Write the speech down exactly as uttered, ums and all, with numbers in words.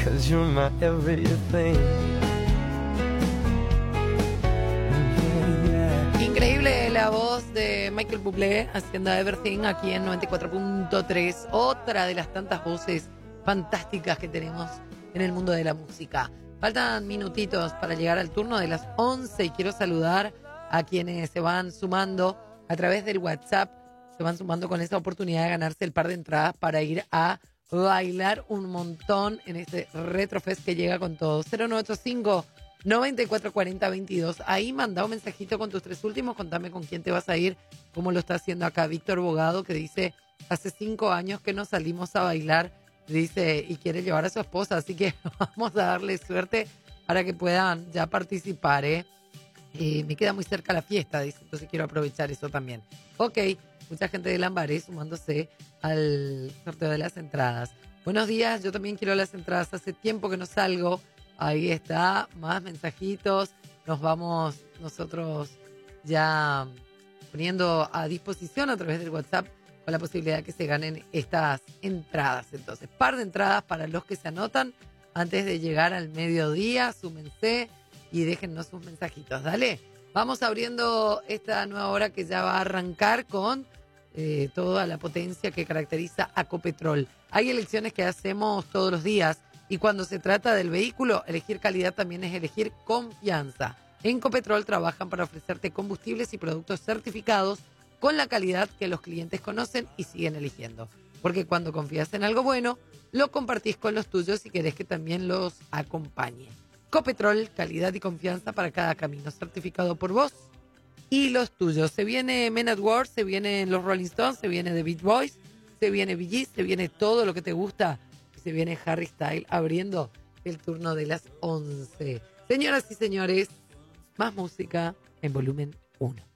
'cause you're my everything. Increíble la voz de Michael Bublé haciendo Everything aquí en noventa y cuatro punto tres. Otra de las tantas voces fantásticas que tenemos en el mundo de la música. Faltan minutitos para llegar al turno de las once y quiero saludar a quienes se van sumando a través del WhatsApp. Se van sumando con esa oportunidad de ganarse el par de entradas para ir a bailar un montón en este Retrofest que llega con todo. cero nueve ocho cinco, noventa y cuatro cuarenta, veintidós. Ahí manda un mensajito con tus tres últimos. Contame con quién te vas a ir, cómo lo está haciendo acá Víctor Bogado, que dice, hace cinco años que nos salimos a bailar, dice, y quiere llevar a su esposa. Así que vamos a darle suerte para que puedan ya participar, ¿eh? Eh, me queda muy cerca la fiesta, dice, entonces quiero aprovechar eso también. Ok, mucha gente de Lambaré sumándose al sorteo de las entradas. Buenos días, yo también quiero las entradas, hace tiempo que no salgo. Ahí está, más mensajitos. Nos vamos nosotros ya poniendo a disposición a través del WhatsApp con la posibilidad de que se ganen estas entradas. Entonces, par de entradas para los que se anotan antes de llegar al mediodía. Súmense y déjennos sus mensajitos. Dale, vamos abriendo esta nueva hora que ya va a arrancar con eh, toda la potencia que caracteriza a Copetrol. Hay elecciones que hacemos todos los días y cuando se trata del vehículo, elegir calidad también es elegir confianza. En Copetrol trabajan para ofrecerte combustibles y productos certificados con la calidad que los clientes conocen y siguen eligiendo. Porque cuando confías en algo bueno, lo compartís con los tuyos y querés que también los acompañe. Copetrol, calidad y confianza para cada camino, certificado por vos y los tuyos. Se viene Men at Work, se vienen los Rolling Stones, se viene The Beach Boys, se viene Bee Gees, se viene todo lo que te gusta y se viene Harry Styles abriendo el turno de las once. Señoras y señores, más música en volumen uno.